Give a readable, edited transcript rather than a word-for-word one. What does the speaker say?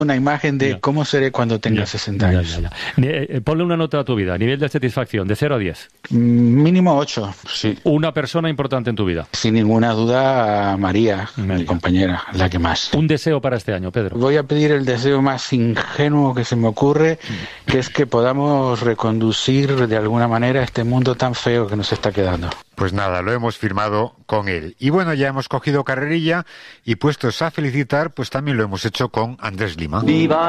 una imagen de cómo seré cuando tenga 60 años. Ponle una nota a tu vida, nivel de satisfacción, de 0 a 10. Mínimo 8, sí. Una persona importante en tu vida. Sin ninguna duda, María, mi compañera, la que más. Un deseo para este año, Pedro. Voy a pedir el deseo más ingenuo que se me ocurre, que es que podamos reconducir de alguna manera este mundo tan feo que nos está quedando. Pues nada, lo hemos firmado con él. Y bueno, ya hemos cogido carrerilla y puestos a felicitar, pues también lo hemos hecho con Andrés Lima. ¡Viva